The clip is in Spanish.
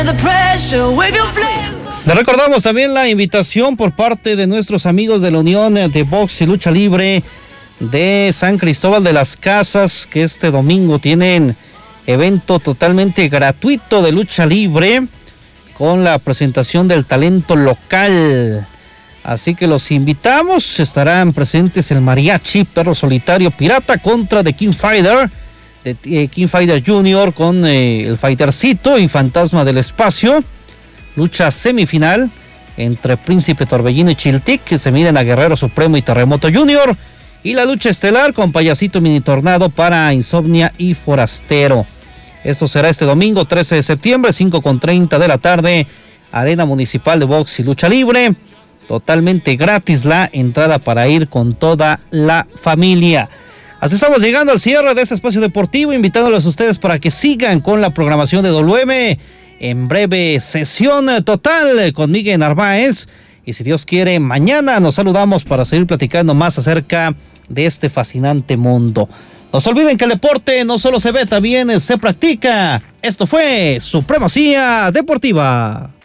Le recordamos también la invitación por parte de nuestros amigos de la Unión de Box y Lucha Libre de San Cristóbal de las Casas, que este domingo tienen evento totalmente gratuito de lucha libre con la presentación del talento local. Así que los invitamos, estarán presentes el Mariachi, Perro Solitario, Pirata contra The King Fighter, King Fighter Jr. con el Fightercito y Fantasma del Espacio. Lucha semifinal entre Príncipe Torbellino y Chiltic, que se miden a Guerrero Supremo y Terremoto Jr. Y la lucha estelar con Payasito Mini Tornado para Insomnia y Forastero. Esto será este domingo 13 de septiembre, 5:30 de la tarde, Arena Municipal de Box y Lucha Libre. Totalmente gratis la entrada para ir con toda la familia. Así estamos llegando al cierre de este espacio deportivo, invitándolos a ustedes para que sigan con la programación de WM. En breve sesión total con Miguel Narváez. Y si Dios quiere, mañana nos saludamos para seguir platicando más acerca de este fascinante mundo. No se olviden que el deporte no solo se ve, también se practica. Esto fue Supremacía Deportiva.